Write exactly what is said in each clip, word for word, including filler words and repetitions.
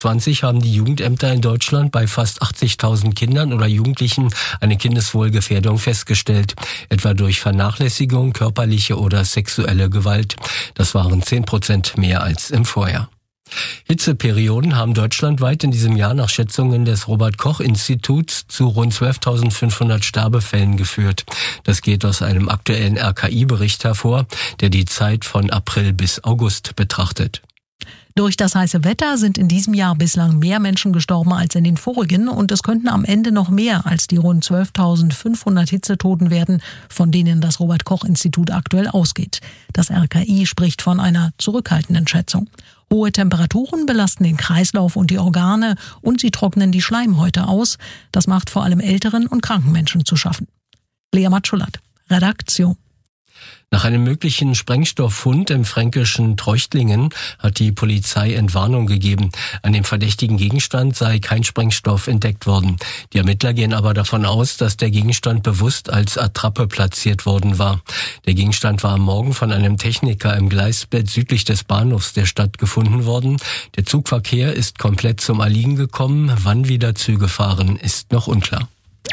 zwanzig haben die Jugendämter in Deutschland bei fast achtzigtausend Kindern oder Jugendlichen eine Kindeswohlgefährdung festgestellt, etwa durch Vernachlässigung, körperliche oder sexuelle Gewalt. Das waren zehn Prozent mehr als im Vorjahr. Hitzeperioden haben deutschlandweit in diesem Jahr nach Schätzungen des Robert-Koch-Instituts zu rund zwölftausendfünfhundert Sterbefällen geführt. Das geht aus einem aktuellen R K I-Bericht hervor, der die Zeit von April bis August betrachtet. Durch das heiße Wetter sind in diesem Jahr bislang mehr Menschen gestorben als in den vorigen und es könnten am Ende noch mehr als die rund zwölftausendfünfhundert Hitzetoten werden, von denen das Robert-Koch-Institut aktuell ausgeht. Das R K I spricht von einer zurückhaltenden Schätzung. Hohe Temperaturen belasten den Kreislauf und die Organe und sie trocknen die Schleimhäute aus. Das macht vor allem älteren und kranken Menschen zu schaffen. Lea Matschulat, Redaktion. Nach einem möglichen Sprengstofffund im fränkischen Treuchtlingen hat die Polizei Entwarnung gegeben. An dem verdächtigen Gegenstand sei kein Sprengstoff entdeckt worden. Die Ermittler gehen aber davon aus, dass der Gegenstand bewusst als Attrappe platziert worden war. Der Gegenstand war am Morgen von einem Techniker im Gleisbett südlich des Bahnhofs der Stadt gefunden worden. Der Zugverkehr ist komplett zum Erliegen gekommen. Wann wieder Züge fahren, ist noch unklar.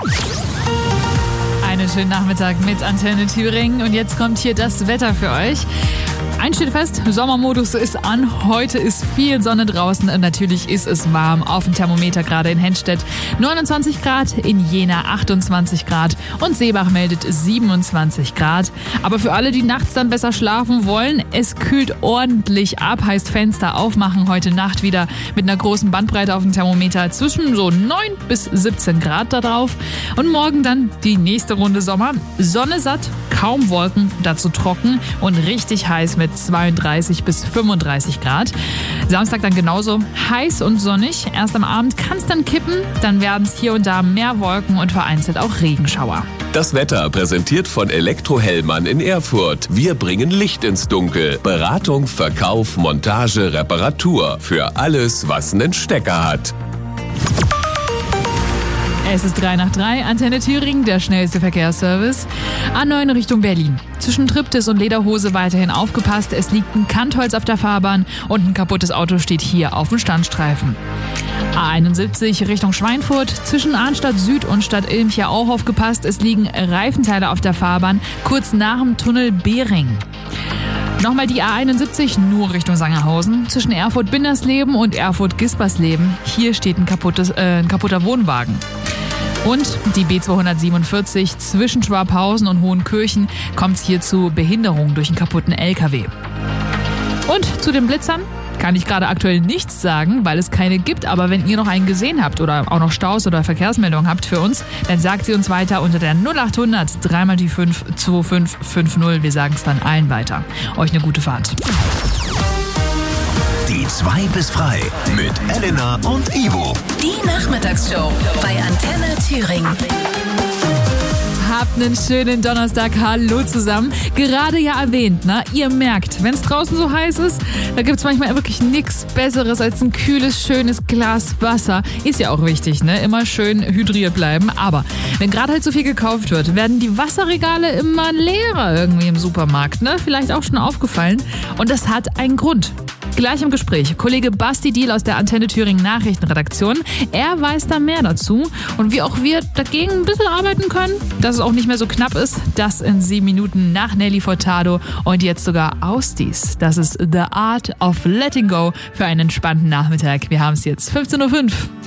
Einen schönen Nachmittag mit Antenne Thüringen und jetzt kommt hier das Wetter für euch. Eins steht fest, Sommermodus ist an. Heute ist viel Sonne draußen und natürlich ist es warm. Auf dem Thermometer gerade in Henstedt neunundzwanzig Grad, in Jena achtundzwanzig Grad und Seebach meldet siebenundzwanzig Grad. Aber für alle, die nachts dann besser schlafen wollen, es kühlt ordentlich ab. Heißt Fenster aufmachen heute Nacht wieder mit einer großen Bandbreite auf dem Thermometer zwischen so neun bis siebzehn Grad da drauf. Und morgen dann die nächste Runde Sommer. Sonne satt, kaum Wolken, dazu trocken und richtig heiß mit zweiunddreißig bis fünfunddreißig Grad. Samstag dann genauso heiß und sonnig. Erst am Abend kann es dann kippen, dann werden es hier und da mehr Wolken und vereinzelt auch Regenschauer. Das Wetter präsentiert von Elektrohellmann in Erfurt. Wir bringen Licht ins Dunkel. Beratung, Verkauf, Montage, Reparatur. Für alles, was einen Stecker hat. Es ist drei nach drei, Antenne Thüringen, der schnellste Verkehrsservice. A neun Richtung Berlin. Zwischen Triptis und Lederhose weiterhin aufgepasst. Es liegt ein Kantholz auf der Fahrbahn und ein kaputtes Auto steht hier auf dem Standstreifen. A einundsiebzig Richtung Schweinfurt. Zwischen Arnstadt Süd und Stadt Ilm hier auch aufgepasst. Es liegen Reifenteile auf der Fahrbahn, kurz nach dem Tunnel Behring. Nochmal die A einundsiebzig nur Richtung Sangerhausen. Zwischen Erfurt-Bindersleben und Erfurt-Gispersleben. Hier steht ein, kaputtes, äh, ein kaputter Wohnwagen. Und die B zweihundertsiebenundvierzig zwischen Schwabhausen und Hohenkirchen kommt es hier zu Behinderungen durch einen kaputten L K W. Und zu den Blitzern kann ich gerade aktuell nichts sagen, weil es keine gibt. Aber wenn ihr noch einen gesehen habt oder auch noch Staus oder Verkehrsmeldungen habt für uns, dann sagt sie uns weiter unter der null achthundert drei mal die fünf zwei fünf fünf null. Wir sagen es dann allen weiter. Euch eine gute Fahrt. Die zwei bis frei mit Elena und Ivo. Die Nachmittagsshow bei Antenne Thüringen. Habt einen schönen Donnerstag. Hallo zusammen. Gerade ja erwähnt, ne? Ihr merkt, wenn es draußen so heiß ist, da gibt es manchmal wirklich nichts Besseres als ein kühles, schönes Glas Wasser. Ist ja auch wichtig, ne? Immer schön hydriert bleiben. Aber wenn gerade halt so viel gekauft wird, werden die Wasserregale immer leerer irgendwie im Supermarkt, ne? Vielleicht auch schon aufgefallen. Und das hat einen Grund. Gleich im Gespräch Kollege Basti Diel aus der Antenne Thüringen Nachrichtenredaktion. Er weiß da mehr dazu und wie auch wir dagegen ein bisschen arbeiten können, dass es auch nicht mehr so knapp ist. Das in sieben Minuten nach Nelly Furtado und jetzt sogar Ausdies. Das ist The Art of Letting Go für einen entspannten Nachmittag. Wir haben es jetzt fünfzehn Uhr fünf.